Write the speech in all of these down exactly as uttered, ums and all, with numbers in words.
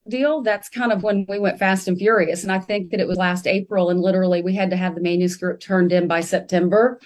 deal, that's kind of when we went fast and furious. And I think that it was last April, and literally we had to have the manuscript turned in by September.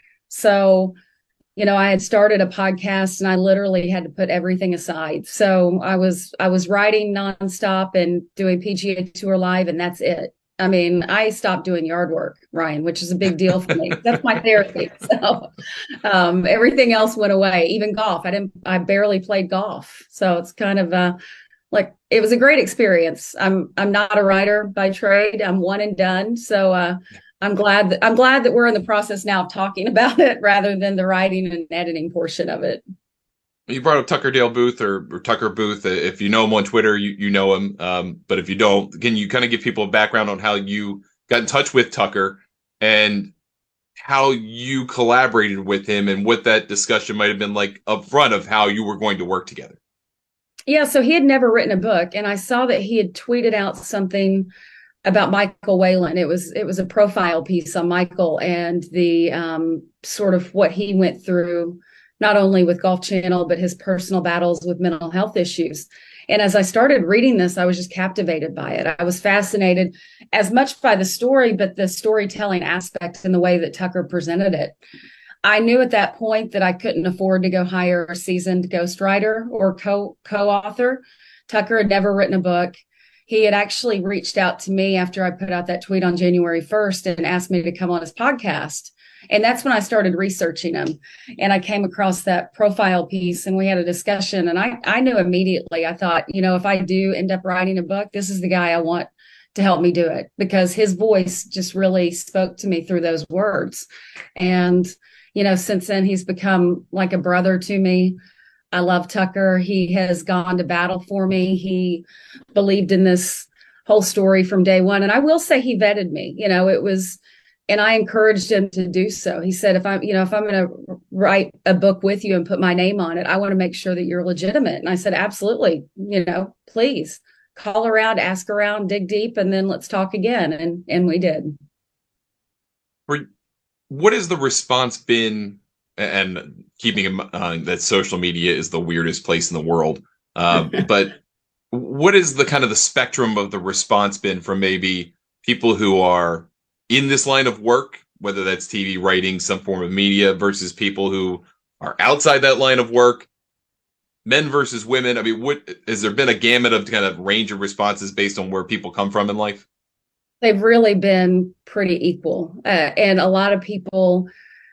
So, you know, I had started a podcast and I literally had to put everything aside. So I was I was writing nonstop and doing P G A Tour Live, and that's it. I mean, I stopped doing yard work, Ryan, which is a big deal for me. That's my therapy. So um, everything else went away, even golf. I didn't, I barely played golf. So it's kind of uh, like, it was a great experience. I'm, I'm not a writer by trade. I'm one and done. So uh, I'm glad that, I'm glad that we're in the process now of talking about it rather than the writing and editing portion of it. You brought up Tucker Dale Booth or, or Tucker Booth. If you know him on Twitter, you, you know him. Um, but if you don't, can you kind of give people a background on how you got in touch with Tucker and how you collaborated with him and what that discussion might have been like up front of how you were going to work together? Yeah, so he had never written a book, and I saw that he had tweeted out something about Michael Whalen. It was it was a profile piece on Michael and the um, sort of what he went through, not only with Golf Channel, but his personal battles with mental health issues. And as I started reading this, I was just captivated by it. I was fascinated as much by the story, but the storytelling aspect and the way that Tucker presented it. I knew at that point that I couldn't afford to go hire a seasoned ghostwriter or co co-author. Tucker had never written a book. He had actually reached out to me after I put out that tweet on January first and asked me to come on his podcast. And that's when I started researching him. And I came across that profile piece and we had a discussion. And I, I knew immediately, I thought, you know, if I do end up writing a book, this is the guy I want to help me do it, because his voice just really spoke to me through those words. And, you know, since then, he's become like a brother to me. I love Tucker. He has gone to battle for me. He believed in this whole story from day one. And I will say he vetted me. You know, it was, and I encouraged him to do so. He said, if I'm, you know, if I'm going to write a book with you and put my name on it, I want to make sure that you're legitimate. And I said, absolutely, you know, please call around, ask around, dig deep, and then let's talk again. And, and we did. What has the response been? And keeping in mind that social media is the weirdest place in the world. Uh, but what is the kind of the spectrum of the response been from maybe people who are in this line of work, whether that's T V, writing, some form of media, versus people who are outside that line of work, men versus women? I mean, what has there been a gamut of kind of range of responses based on where people come from in life? They've really been pretty equal. Uh, and a lot of people,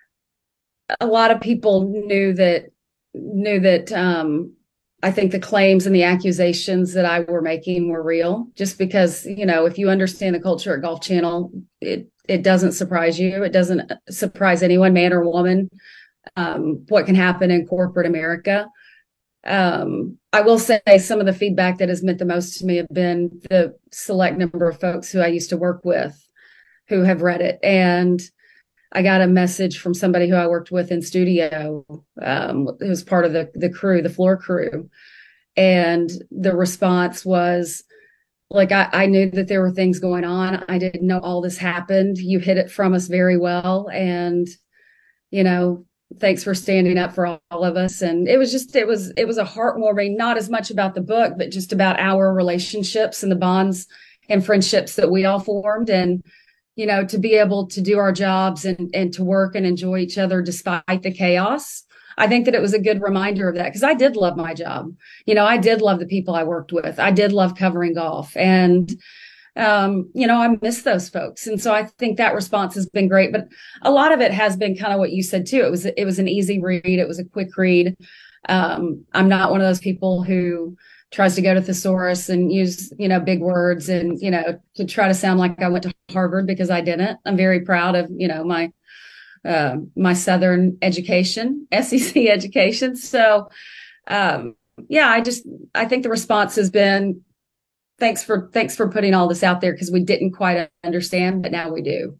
a lot of people knew that, knew that, um, I think the claims and the accusations that I were making were real, just because, you know, if you understand the culture at Golf Channel, it, it doesn't surprise you. It doesn't surprise anyone, man or woman, um, what can happen in corporate America. Um, I will say some of the feedback that has meant the most to me have been the select number of folks who I used to work with who have read it. And I got a message from somebody who I worked with in studio, um, who was part of the, the crew, the floor crew. And the response was like, I, I knew that there were things going on. I didn't know all this happened. You hid it from us very well. And, you know, thanks for standing up for all, all of us. And it was just, it was, it was a heartwarming, not as much about the book, but just about our relationships and the bonds and friendships that we all formed. And, you know, to be able to do our jobs and, and to work and enjoy each other despite the chaos. I think that it was a good reminder of that, because I did love my job. You know, I did love the people I worked with. I did love covering golf. And, um, you know, I miss those folks. And so I think that response has been great. But a lot of it has been kind of what you said, too. It was it was an easy read. It was a quick read. Um, I'm not one of those people who tries to go to thesaurus and use, you know, big words and, you know, to try to sound like I went to Harvard, because I didn't. I'm very proud of, you know, my, uh, my Southern education, S E C education. So, um, yeah, I just, I think the response has been, thanks for, thanks for putting all this out there, because we didn't quite understand, but now we do.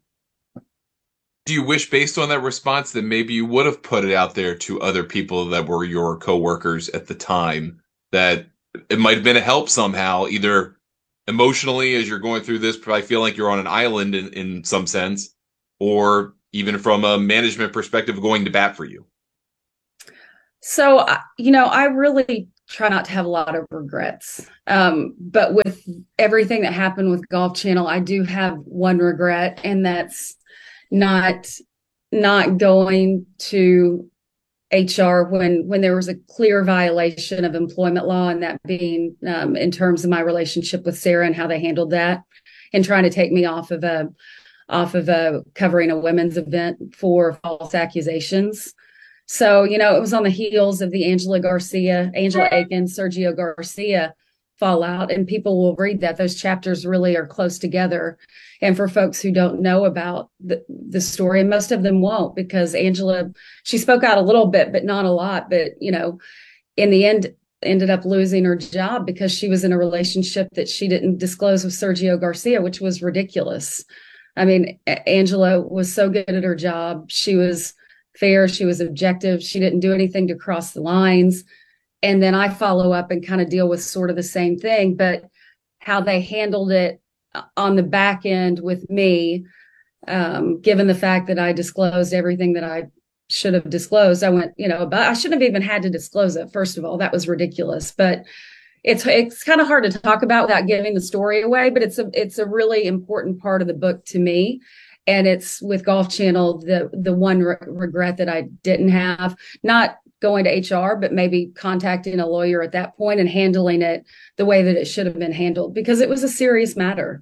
Do you wish, based on that response, that maybe you would have put it out there to other people that were your coworkers at the time, that it might have been a help somehow, either emotionally as you're going through this, probably feel like you're on an island in, in some sense, or even from a management perspective, going to bat for you? So, you know, I really try not to have a lot of regrets. Um, but with everything that happened with Golf Channel, I do have one regret, and that's not not going to H R when when there was a clear violation of employment law, and that being um, in terms of my relationship with Sarah and how they handled that, and trying to take me off of a off of a covering a women's event for false accusations. So, you know, it was on the heels of the Angela Garcia, Angela Aiken, Sergio Garcia fallout, and people will read that. Those chapters really are close together. And for folks who don't know about the, the story, and most of them won't, because Angela, she spoke out a little bit, but not a lot. But, you know, in the end, ended up losing her job because she was in a relationship that she didn't disclose with Sergio Garcia, which was ridiculous. I mean, Angela was so good at her job. She was fair. She was objective. She didn't do anything to cross the lines. And then I follow up and kind of deal with sort of the same thing, but how they handled it on the back end with me, um, given the fact that I disclosed everything that I should have disclosed. I went, you know, but I shouldn't have even had to disclose it. First of all, that was ridiculous, but it's, it's kind of hard to talk about without giving the story away, but it's a, it's a really important part of the book to me. And it's with Golf Channel, the, the one re- regret that I didn't have, not going to H R, but maybe contacting a lawyer at that point and handling it the way that it should have been handled, because it was a serious matter.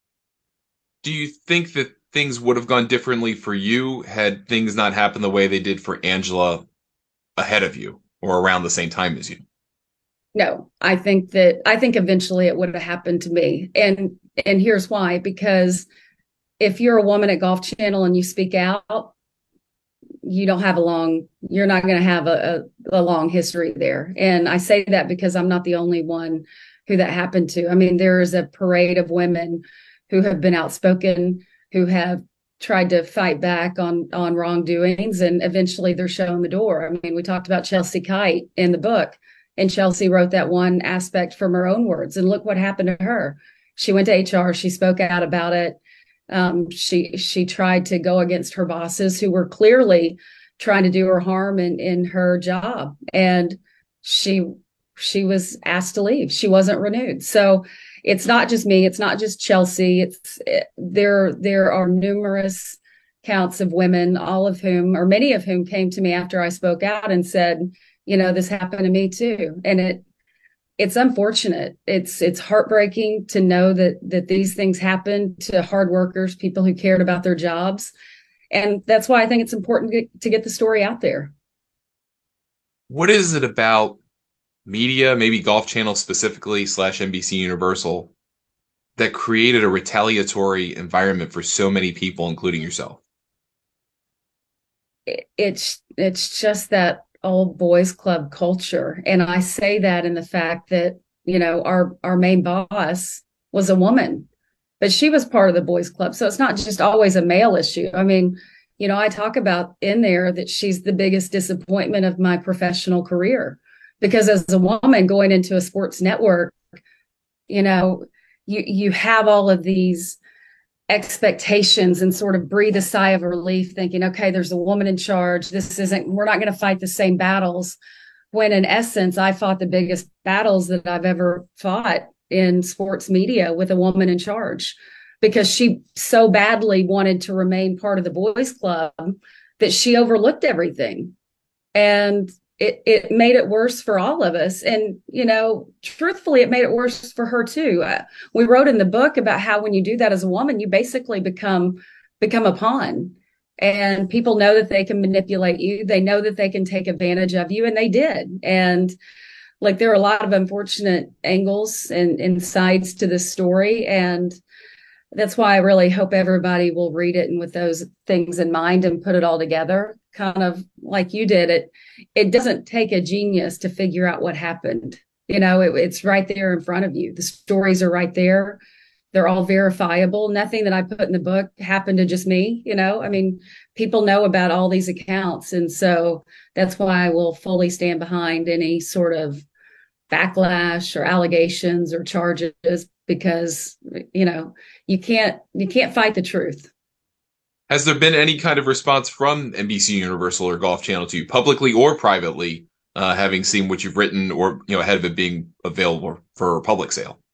Do you think that things would have gone differently for you had things not happened the way they did for Angela ahead of you or around the same time as you? No, I think that, I think eventually it would have happened to me. And, and here's why, because if you're a woman at Golf Channel and you speak out, you don't have a long, you're not going to have a, a, a long history there. And I say that because I'm not the only one who that happened to. I mean, there is a parade of women who have been outspoken, who have tried to fight back on, on wrongdoings, and eventually they're shown the door. I mean, we talked about Chelsea Kite in the book, and Chelsea wrote that one aspect from her own words, and look what happened to her. She went to H R, she spoke out about it. Um, she she tried to go against her bosses who were clearly trying to do her harm in, in her job. And she she was asked to leave. She wasn't renewed. So it's not just me. It's not just Chelsea. It's it, there. There are numerous counts of women, all of whom, or many of whom, came to me after I spoke out and said, you know, this happened to me too. And it It's unfortunate. It's it's heartbreaking to know that that these things happen to hard workers, people who cared about their jobs. And that's why I think it's important to get, to get the story out there. What is it about media, maybe Golf Channel specifically, slash N B C Universal, that created a retaliatory environment for so many people, including yourself? It, it's it's just that old boys club culture. And I say that in the fact that, you know, our, our main boss was a woman, but she was part of the boys club. So it's not just always a male issue. I mean, you know, I talk about in there that she's the biggest disappointment of my professional career, because as a woman going into a sports network, you know, you, you have all of these expectations and sort of breathe a sigh of relief thinking, okay, there's a woman in charge. This isn't, we're not going to fight the same battles, when in essence, I fought the biggest battles that I've ever fought in sports media with a woman in charge, because she so badly wanted to remain part of the boys club that she overlooked everything. And it, it made it worse for all of us. And, you know, truthfully, it made it worse for her too. Uh, we wrote in the book about how when you do that as a woman, you basically become, become a pawn, and people know that they can manipulate you. They know that they can take advantage of you, and they did. And like, there are a lot of unfortunate angles and, and sides to this story. And that's why I really hope everybody will read it, and with those things in mind, and put it all together, kind of like you did. It it doesn't take a genius to figure out what happened. You know, it, it's right there in front of you. The stories are right there. They're all verifiable. Nothing that I put in the book happened to just me. You know, I mean, people know about all these accounts. And so that's why I will fully stand behind any sort of backlash or allegations or charges, because, you know, you can't, you can't fight the truth. Has there been any kind of response from N B C Universal or Golf Channel to you, publicly or privately, uh, having seen what you've written, or you know, ahead of it being available for public sale?